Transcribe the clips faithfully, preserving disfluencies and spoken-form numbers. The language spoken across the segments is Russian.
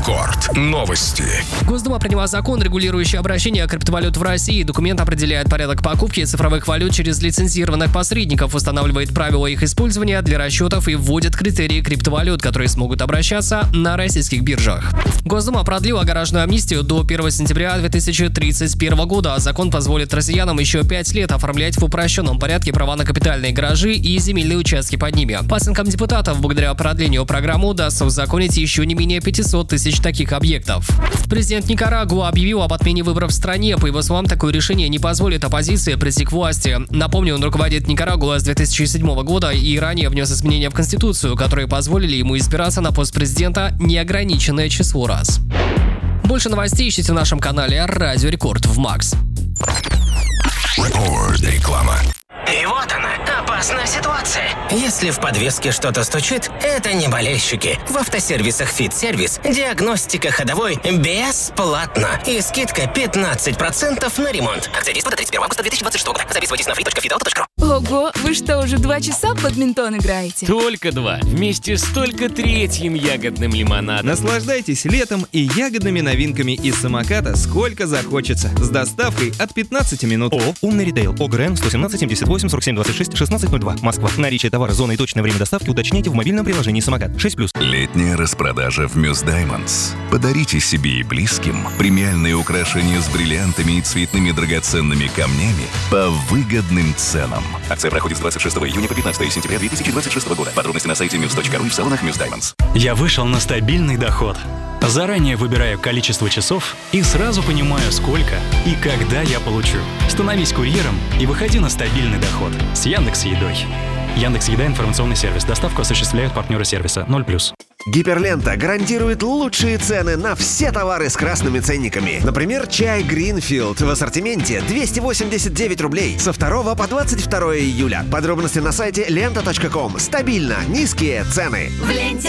Рекорд. Новости. Госдума приняла закон, регулирующий обращение криптовалют в России. Документ определяет порядок покупки цифровых валют через лицензированных посредников, устанавливает правила их использования для расчетов и вводит критерии криптовалют, которые смогут обращаться на российских биржах. Госдума продлила гаражную амнистию до первого сентября две тысячи тридцать первого года. Закон позволит россиянам еще пять лет оформлять в упрощенном порядке права на капитальные гаражи и земельные участки под ними. По оценкам депутатов, благодаря продлению программы удастся узаконить еще не менее пятьсот тысяч таких объектов. Президент Никарагуа объявил об отмене выборов в стране. По его словам, такое решение не позволит оппозиции прийти к власти. Напомню, он руководит Никарагуа с две тысячи седьмого года и ранее внес изменения в Конституцию, которые позволили ему избираться на пост президента неограниченное число раз. Больше новостей ищите в нашем канале Радио Рекорд в Макс. Рекорд. Реклама. И вот она, опасная ситуация. Если в подвеске что-то стучит, это не болельщики. В автосервисах «Фит-сервис» диагностика ходовой бесплатно. И скидка пятнадцать процентов на ремонт. Акция действует до тридцать первого августа две тысячи двадцать шестого года. Записывайтесь на фри точка фит авто точка ру. Ого, вы что, уже два часа в бадминтон играете? Только два. Вместе с только третьим ягодным лимонадом. Наслаждайтесь летом и ягодными новинками из самоката сколько захочется. С доставкой от пятнадцати минут. ООО «Умный ритейл». ОГРН сто семнадцать семьдесят восемь сорок семь двадцать шесть шестнадцать ноль два. Москва. Наличие товара, зоны и точное время доставки уточняйте в мобильном приложении «Самокат». шесть плюс. Летняя распродажа в Мюс Даймондс. Подарите себе и близким премиальные украшения с бриллиантами и цветными драгоценными камнями по выгодным ценам. Акция проходит с двадцать шестого июня по пятнадцатого сентября две тысячи двадцать шестого года. Подробности на сайте мюс точка ру и в салонах Мюс Даймондс. Я вышел на стабильный доход. Заранее выбираю количество часов и сразу понимаю, сколько и когда я получу. Становись курьером и выходи на стабильный доход с Яндекс.Едой. Яндекс.Еда — информационный сервис. Доставку осуществляют партнеры сервиса ноль плюс. Гиперлента гарантирует лучшие цены на все товары с красными ценниками. Например, чай Greenfield в ассортименте двести восемьдесят девять рублей со второго по двадцать второе июля. Подробности на сайте лента точка ком. Стабильно низкие цены. В ленте.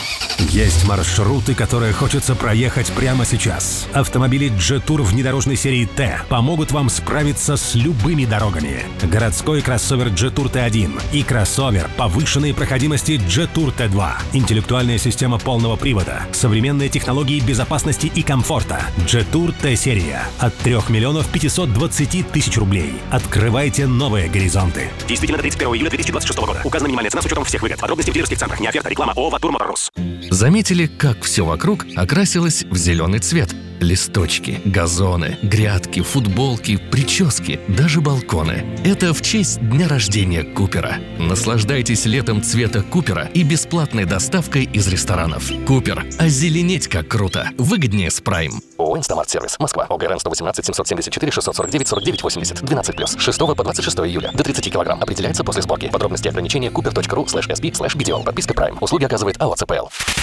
Есть маршруты, которые хочется проехать прямо сейчас. Автомобили Jetour внедорожной серии Т помогут вам справиться с любыми дорогами. Городской кроссовер Jetour Т один и кроссовер повышенной проходимости Jetour Т два. Интеллектуальная система полного привода, современные технологии безопасности и комфорта. Jetour Т-серия от трёх миллионов пятисот двадцати тысяч рублей. Открывайте новые горизонты. Действительно до тридцать первого июля две тысячи двадцать шестого года. Указана минимальная цена с учетом всех выгод. Подробности в дилерских центрах. Не оферта, реклама. ООО «Ватур Моторус». Заметили, как все вокруг окрасилось в зеленый цвет? Листочки, газоны, грядки, футболки, прически, даже балконы. Это в честь дня рождения Купера. Наслаждайтесь летом цвета Купера и бесплатной доставкой из ресторанов. Купер. Озеленеть как круто. Выгоднее с Прайм. ООО «Инстамарт Сервис». Москва. ОГРН сто восемнадцать семьсот семьдесят четыре шестьсот сорок девять сорок девять восемьдесят. двенадцать плюс. с шестого по двадцать шестое июля. До тридцати килограмм. Определяется после сборки. Подробности и ограничения купер точка ру слэш эс би слэш би ди о. Подписка Прайм. Услуги оказывает АО ЦПЛ.